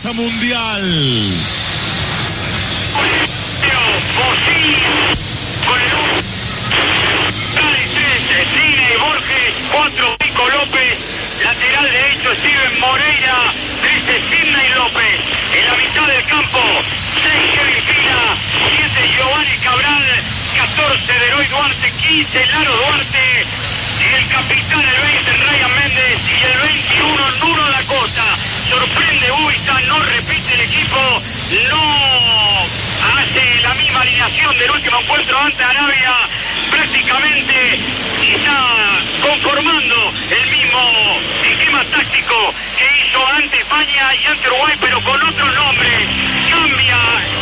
masa mundial. Cine Borges, 4 Pico López, lateral derecho Steven Moreira, 13 Sidney López, en la mitad del campo 6 Kevin Fila, 7 Giovanni Cabral, 14 Deroy Duarte, 15 Laro Duarte, el capitán el 20 Ryan Méndez y el 21 Nuno da Costa. Sorprende Buisa, no repite el equipo, no hace la misma alineación del último encuentro ante Arabia, prácticamente está conformando el mismo esquema táctico que hizo ante España y ante Uruguay, pero con otros nombres. Cambia